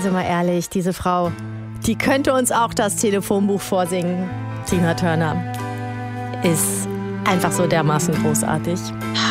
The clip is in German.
Also mal ehrlich, diese Frau, die könnte uns auch das Telefonbuch vorsingen. Tina Turner ist einfach so dermaßen großartig.